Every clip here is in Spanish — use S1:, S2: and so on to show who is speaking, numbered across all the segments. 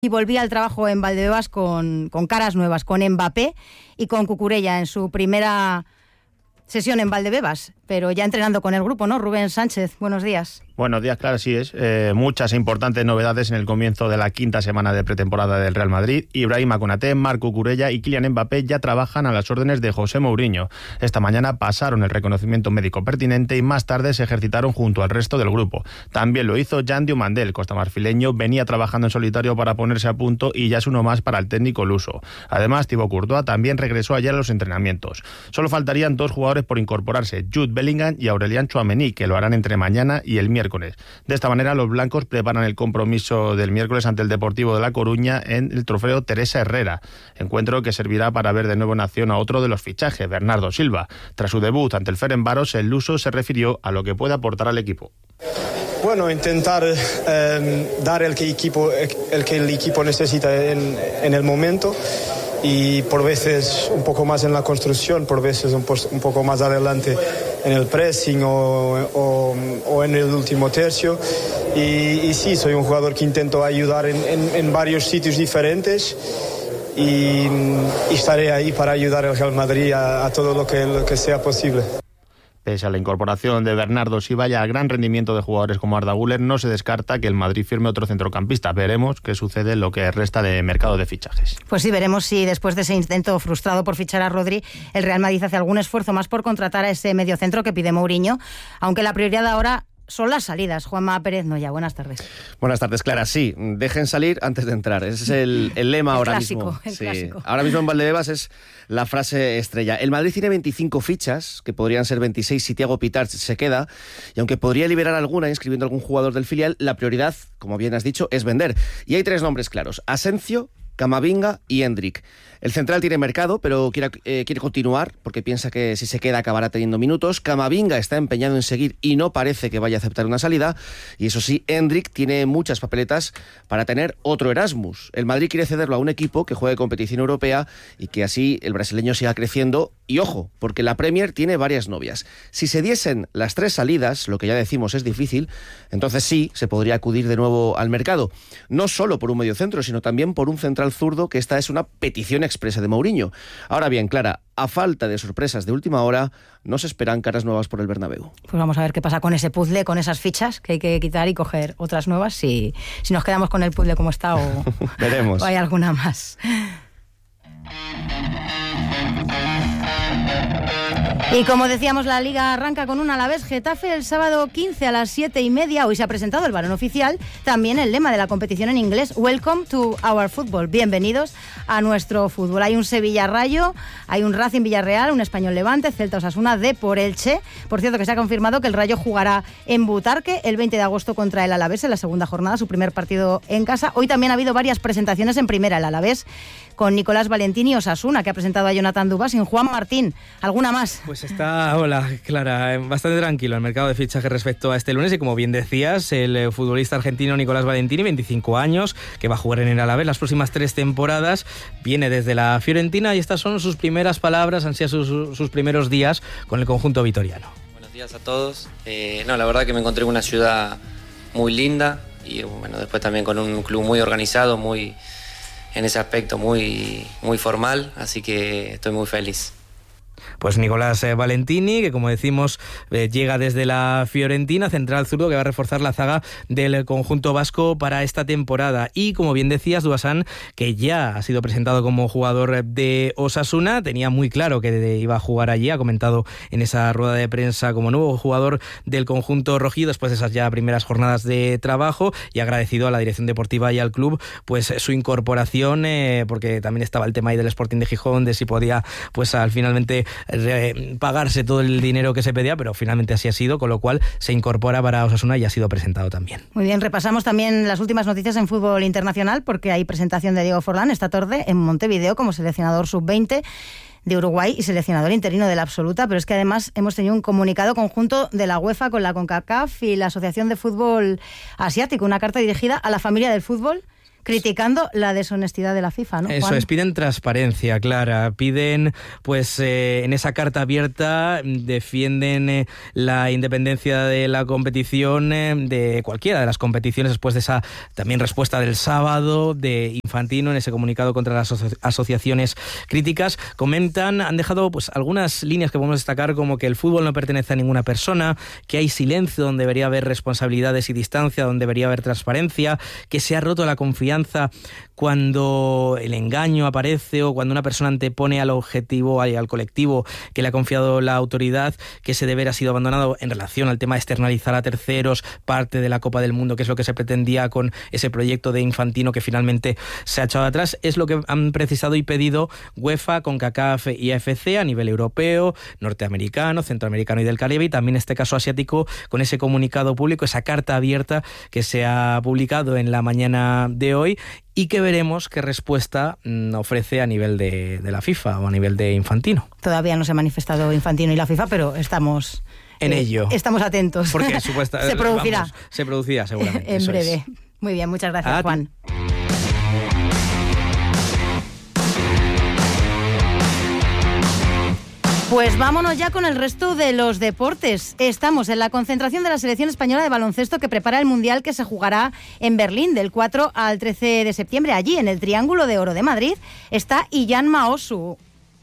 S1: Y volvía al trabajo en Valdebebas con caras nuevas, con Mbappé y con Cucurella en su primera sesión en Valdebebas, pero ya entrenando con el grupo, ¿no? Rubén Sánchez, buenos días.
S2: Buenos días, claro, sí es. Muchas e importantes novedades en el comienzo de la quinta semana de pretemporada del Real Madrid. Ibrahima Konaté, Marc Cucurella y Kylian Mbappé ya trabajan a las órdenes de José Mourinho. Esta mañana pasaron el reconocimiento médico pertinente y más tarde se ejercitaron junto al resto del grupo. También lo hizo Jan Diomandé, el costamarfileño, venía trabajando en solitario para ponerse a punto y ya es uno más para el técnico luso. Además, Thibaut Courtois también regresó ayer a los entrenamientos. Solo faltarían 2 jugadores por incorporarse, Jude Bellingham y Aurélien Tchouaméni, que lo harán entre mañana y el miércoles. De esta manera, los blancos preparan el compromiso del miércoles ante el Deportivo de La Coruña en el trofeo Teresa Herrera, encuentro que servirá para ver de nuevo en acción a otro de los fichajes, Bernardo Silva. Tras su debut ante el Ferencváros, el luso se refirió a lo que puede aportar al equipo.
S3: Bueno, intentar dar el que el equipo necesita en el momento, y por veces un poco más en la construcción, por veces un poco más adelante en el pressing o en el último tercio. Y sí, soy un jugador que intento ayudar en varios sitios diferentes y estaré ahí para ayudar al Real Madrid a todo lo que sea posible.
S2: Pese a la incorporación de Bernardo Silva y al gran rendimiento de jugadores como Arda Güler, no se descarta que el Madrid firme otro centrocampista. Veremos qué sucede en lo que resta de mercado de fichajes.
S1: Pues sí, veremos si después de ese intento frustrado por fichar a Rodri, el Real Madrid hace algún esfuerzo más por contratar a ese mediocentro que pide Mourinho, aunque la prioridad ahora son las salidas. Juanma Pérez Noya, buenas tardes.
S4: Buenas tardes, Clara. Sí, dejen salir antes de entrar. Ese es el lema ahora mismo.
S1: El clásico.
S4: Ahora mismo en Valdebebas es la frase estrella. El Madrid tiene 25 fichas, que podrían ser 26 si Thiago Pitart se queda, y aunque podría liberar alguna inscribiendo a algún jugador del filial, la prioridad, como bien has dicho, es vender. Y hay 3 nombres claros: Asensio, Camavinga y Endrick. El central tiene mercado, pero quiere continuar porque piensa que si se queda acabará teniendo minutos. Camavinga está empeñado en seguir y no parece que vaya a aceptar una salida. Y eso sí, Endrick tiene muchas papeletas para tener otro Erasmus. El Madrid quiere cederlo a un equipo que juegue competición europea y que así el brasileño siga creciendo. Y ojo, porque la Premier tiene varias novias. Si se diesen las 3 salidas, lo que ya decimos es difícil, entonces sí, se podría acudir de nuevo al mercado. No solo por un mediocentro, sino también por un central zurdo, que esta es una petición expresa de Mourinho. Ahora bien, Clara, a falta de sorpresas de última hora, no se esperan caras nuevas por el Bernabéu.
S1: Pues vamos a ver qué pasa con ese puzzle, con esas fichas que hay que quitar y coger otras nuevas, si nos quedamos con el puzzle como está o,
S4: veremos.
S1: O hay alguna más. Y como decíamos, la Liga arranca con un Alavés Getafe el sábado 15 a las 7:30. Hoy se ha presentado el balón oficial, también el lema de la competición en inglés: Welcome to our football. Bienvenidos a nuestro fútbol. Hay un Sevilla Rayo, hay un Racing Villarreal, un Español Levante, Celta Osasuna, Depor Elche. Por cierto, que se ha confirmado que el Rayo jugará en Butarque el 20 de agosto contra el Alavés en la segunda jornada, su primer partido en casa. Hoy también ha habido varias presentaciones en primera, el Alavés con Nicolás Valentini y Osasuna, que ha presentado a Jonathan Dubá, sin Juan Martín. ¿Alguna más?
S5: Pues está, hola Clara, bastante tranquilo el mercado de fichajes respecto a este lunes, y como bien decías, el futbolista argentino Nicolás Valentini, 25 años, que va a jugar en el Alavés las próximas 3 temporadas, viene desde la Fiorentina y estas son sus primeras palabras, han sido sus primeros días con el conjunto vitoriano.
S6: Buenos días a todos. La verdad que me encontré en una ciudad muy linda y bueno, después también con un club muy organizado, muy en ese aspecto muy formal, así que estoy muy feliz.
S5: Pues Nicolás Valentini, que como decimos llega desde la Fiorentina, central zurdo que va a reforzar la zaga del conjunto vasco para esta temporada. Y como bien decías, Duasán, que ya ha sido presentado como jugador de Osasuna, tenía muy claro que iba a jugar allí, ha comentado en esa rueda de prensa como nuevo jugador del conjunto rojido después de esas ya primeras jornadas de trabajo, y agradecido a la dirección deportiva y al club pues su incorporación, porque también estaba el tema ahí del Sporting de Gijón, de si podía pues al finalmente pagarse todo el dinero que se pedía, pero finalmente así ha sido, con lo cual se incorpora para Osasuna y ha sido presentado también.
S1: Muy bien, repasamos también las últimas noticias en fútbol internacional, porque hay presentación de Diego Forlán esta tarde en Montevideo como seleccionador sub-20 de Uruguay y seleccionador interino de la absoluta, pero es que además hemos tenido un comunicado conjunto de la UEFA con la CONCACAF y la Asociación de Fútbol Asiático, una carta dirigida a la familia del fútbol criticando la deshonestidad de la FIFA, ¿no, Juan?
S5: Eso es, piden transparencia, Clara, piden, pues en esa carta abierta, defienden la independencia de la competición, de cualquiera de las competiciones, después de esa también respuesta del sábado de Infantino en ese comunicado contra las asociaciones críticas. Comentan, han dejado pues algunas líneas que podemos destacar, como que el fútbol no pertenece a ninguna persona, que hay silencio donde debería haber responsabilidades y distancia, donde debería haber transparencia, que se ha roto la confianza cuando el engaño aparece o cuando una persona antepone al objetivo, al colectivo que le ha confiado la autoridad, que ese deber ha sido abandonado en relación al tema de externalizar a terceros parte de la Copa del Mundo, que es lo que se pretendía con ese proyecto de Infantino que finalmente se ha echado atrás. Es lo que han precisado y pedido UEFA, CONCACAF y AFC a nivel europeo, norteamericano, centroamericano y del Caribe, y también en este caso asiático, con ese comunicado público, esa carta abierta que se ha publicado en la mañana de hoy, y que veremos qué respuesta ofrece a nivel de la FIFA o a nivel de Infantino.
S1: Todavía no se ha manifestado Infantino y la FIFA, pero estamos
S5: en ello.
S1: Estamos atentos.
S5: Porque supuestamente
S1: se producirá.
S5: Vamos, se producirá seguramente.
S1: En breve. Muy bien, muchas gracias, Juan. Pues vámonos ya con el resto de los deportes. Estamos en la concentración de la selección española de baloncesto que prepara el Mundial, que se jugará en Berlín del 4 al 13 de septiembre. Allí, en el Triángulo de Oro de Madrid, está Illan Maosu.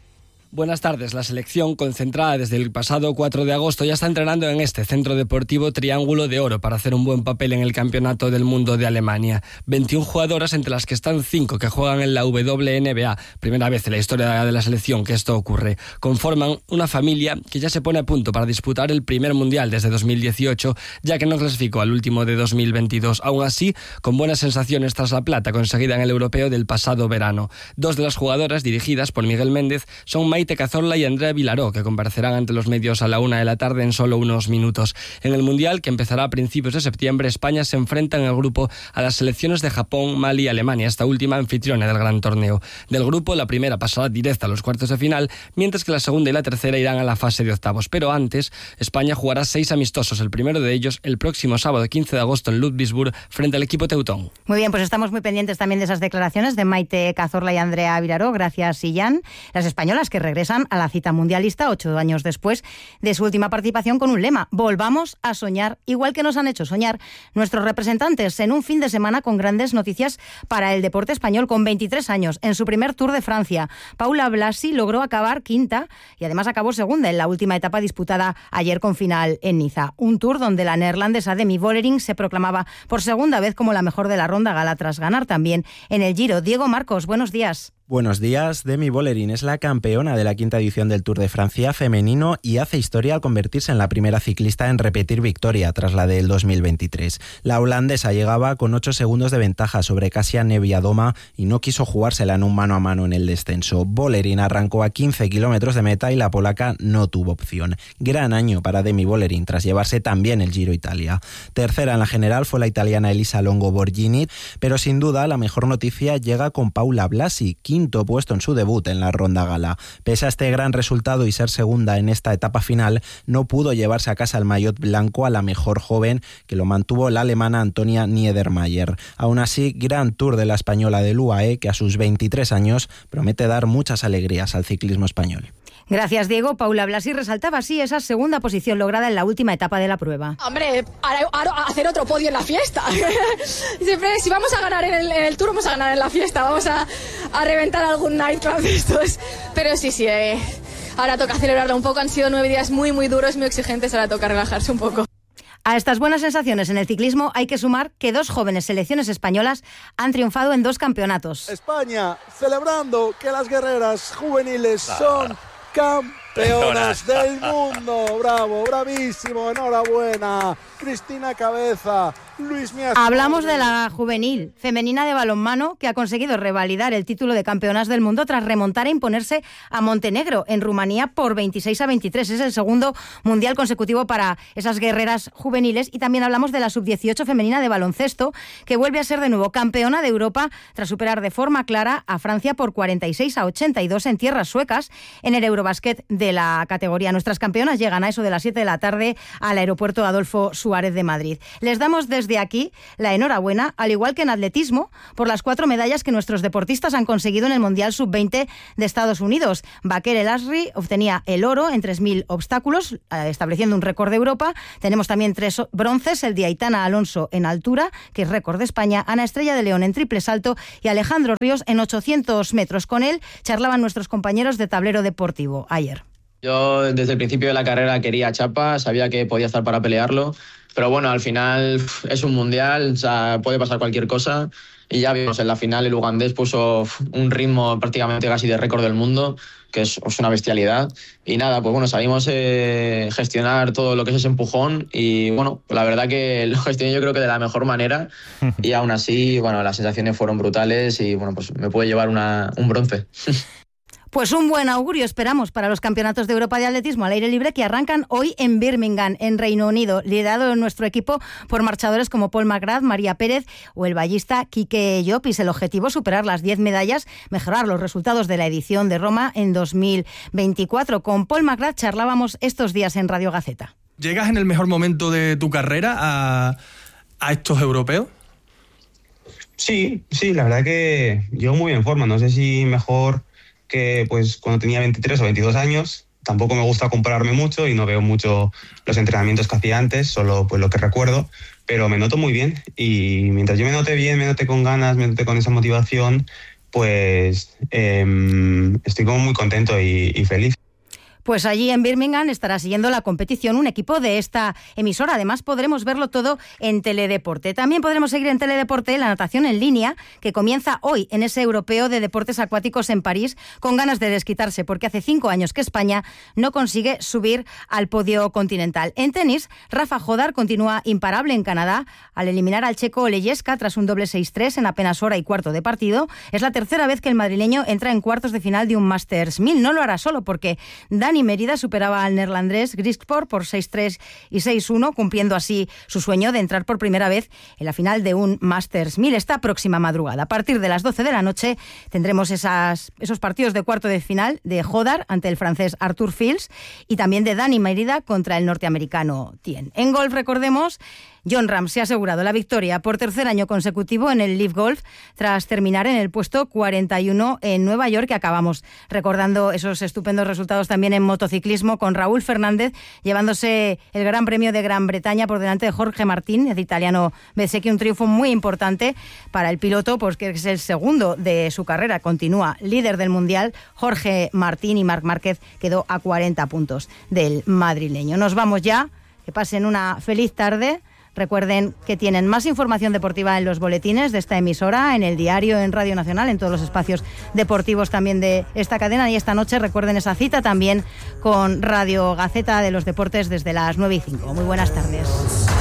S7: Buenas tardes. La selección, concentrada desde el pasado 4 de agosto, ya está entrenando en este centro deportivo Triángulo de Oro para hacer un buen papel en el Campeonato del Mundo de Alemania. 21 jugadoras, entre las que están 5 que juegan en la WNBA. Primera vez en la historia de la selección que esto ocurre. Conforman una familia que ya se pone a punto para disputar el primer Mundial desde 2018, ya que no clasificó al último de 2022. Aún así, con buenas sensaciones tras la plata conseguida en el europeo del pasado verano. 2 de las jugadoras, dirigidas por Miguel Méndez, son Maite Cazorla y Andrea Vilaró, que comparecerán ante los medios a la 1 de la tarde en solo unos minutos. En el Mundial, que empezará a principios de septiembre, España se enfrenta en el grupo a las selecciones de Japón, Mali y Alemania, esta última anfitriona del gran torneo. Del grupo, la primera pasará directa a los cuartos de final, mientras que la segunda y la tercera irán a la fase de octavos. Pero antes, España jugará 6 amistosos, el primero de ellos el próximo sábado 15 de agosto en Ludwigsburg, frente al equipo teutón.
S1: Muy bien, pues estamos muy pendientes también de esas declaraciones de Maite Cazorla y Andrea Vilaró. Gracias, Illán. Las españolas que regresan a la cita mundialista 8 años después de su última participación con un lema: volvamos a soñar, igual que nos han hecho soñar nuestros representantes en un fin de semana con grandes noticias para el deporte español. Con 23 años, en su primer Tour de Francia, Paula Blasi logró acabar quinta y además acabó segunda en la última etapa disputada ayer con final en Niza. Un Tour donde la neerlandesa Demi Vollering se proclamaba por segunda vez como la mejor de la ronda gala tras ganar también en el Giro. Diego Marcos, buenos días.
S8: Buenos días. Demi Vollering es la campeona de la quinta edición del Tour de Francia femenino y hace historia al convertirse en la primera ciclista en repetir victoria tras la del 2023. La holandesa llegaba con 8 segundos de ventaja sobre Kasia Niewiadoma y no quiso jugársela en un mano a mano en el descenso. Vollering arrancó a 15 kilómetros de meta y la polaca no tuvo opción. Gran año para Demi Vollering tras llevarse también el Giro Italia. Tercera en la general fue la italiana Elisa Longo Borghini, pero sin duda la mejor noticia llega con Paula Blasi, quinto puesto en su debut en la ronda gala. Pese a este gran resultado y ser segunda en esta etapa final, no pudo llevarse a casa el maillot blanco a la mejor joven, que lo mantuvo la alemana Antonia Niedermayer. Aún así, gran Tour de la española del UAE, que a sus 23 años promete dar muchas alegrías al ciclismo español.
S1: Gracias, Diego. Paula Blasi resaltaba así esa segunda posición lograda en la última etapa de la prueba.
S9: Hombre, hacer otro podio en la fiesta. Siempre, si vamos a ganar en el Tour, vamos a ganar en la fiesta. Vamos a reventar algún nightclub de estos. Pero sí, ahora toca celebrarlo un poco. Han sido 9 días muy, muy duros, muy exigentes. Ahora toca relajarse un poco.
S1: A estas buenas sensaciones en el ciclismo hay que sumar que 2 jóvenes selecciones españolas han triunfado en 2 campeonatos.
S10: España celebrando que las guerreras juveniles son campeonas del mundo. Bravo, bravísimo, enhorabuena. Cristina Cabeza, Luis Mías.
S1: Hablamos de la juvenil femenina de balonmano, que ha conseguido revalidar el título de campeonas del mundo tras remontar e imponerse a Montenegro en Rumanía por 26-23. Es el segundo mundial consecutivo para esas guerreras juveniles. Y también hablamos de la sub-18 femenina de baloncesto, que vuelve a ser de nuevo campeona de Europa tras superar de forma clara a Francia por 46-82 en tierras suecas en el Eurobasket de la categoría. Nuestras campeonas llegan a eso de las 7 de la tarde al aeropuerto Adolfo Suárez de Madrid. Les damos desde desde aquí la enhorabuena, al igual que en atletismo, por las 4 medallas que nuestros deportistas han conseguido en el Mundial Sub-20 de Estados Unidos. Baker El Asri obtenía el oro en 3.000 obstáculos, estableciendo un récord de Europa. Tenemos también 3 bronces, el de Aitana Alonso en altura, que es récord de España, Ana Estrella de León en triple salto y Alejandro Ríos en 800 metros. Con él charlaban nuestros compañeros de Tablero Deportivo ayer.
S11: Yo desde el principio de la carrera quería chapa, sabía que podía estar para pelearlo, pero bueno, al final es un mundial, o sea, puede pasar cualquier cosa y ya vimos en la final el ugandés puso un ritmo prácticamente casi de récord del mundo, que es una bestialidad. Y nada, pues bueno, sabimos gestionar todo lo que es ese empujón y bueno, la verdad que lo gestioné yo creo que de la mejor manera y aún así, bueno, las sensaciones fueron brutales y bueno, pues me puede llevar un bronce.
S1: Pues un buen augurio esperamos para los campeonatos de Europa de atletismo al aire libre que arrancan hoy en Birmingham, en Reino Unido, liderado en nuestro equipo por marchadores como Paul McGrath, María Pérez o el vallista Quique Llopis. El objetivo es superar las 10 medallas, mejorar los resultados de la edición de Roma en 2024. Con Paul McGrath charlábamos estos días en Radio Gaceta.
S12: ¿Llegas en el mejor momento de tu carrera a estos europeos?
S13: Sí, la verdad que llego muy en forma. No sé si mejor que pues cuando tenía 23 o 22 años. Tampoco me gusta compararme mucho y no veo mucho los entrenamientos que hacía antes, solo pues lo que recuerdo, pero me noto muy bien y mientras yo me note bien, me note con ganas, me note con esa motivación, pues estoy como muy contento y feliz.
S1: Pues allí en Birmingham estará siguiendo la competición un equipo de esta emisora. Además, podremos verlo todo en Teledeporte. También podremos seguir en Teledeporte la natación en línea, que comienza hoy en ese europeo de deportes acuáticos en París, con ganas de desquitarse, porque hace 5 años que España no consigue subir al podio continental. En tenis, Rafa Jodar continúa imparable en Canadá al eliminar al checo Olejeska tras un doble 6-3 en apenas hora y cuarto de partido. Es la tercera vez que el madrileño entra en cuartos de final de un Masters 1000. No lo hará solo porque Dani Mérida superaba al neerlandés Griekspoor por 6-3 y 6-1, cumpliendo así su sueño de entrar por primera vez en la final de un Masters 1000 esta próxima madrugada. A partir de las 12 de la noche tendremos esos partidos de cuarto de final de Jodar ante el francés Arthur Fils y también de Dani Mérida contra el norteamericano Thiem. En golf, recordemos, Jon Rahm se ha asegurado la victoria por tercer año consecutivo en el Live Golf tras terminar en el puesto 41 en Nueva York, que acabamos recordando esos estupendos resultados también en motociclismo con Raúl Fernández llevándose el Gran Premio de Gran Bretaña por delante de Jorge Martín, el italiano Bezzecchi, un triunfo muy importante para el piloto, pues que es el segundo de su carrera, continúa líder del Mundial Jorge Martín y Marc Márquez quedó a 40 puntos del madrileño. Nos vamos ya, que pasen una feliz tarde. Recuerden que tienen más información deportiva en los boletines de esta emisora, en el diario, en Radio Nacional, en todos los espacios deportivos también de esta cadena. Y esta noche recuerden esa cita también con Radio Gaceta de los Deportes desde las 9:05. Muy buenas tardes.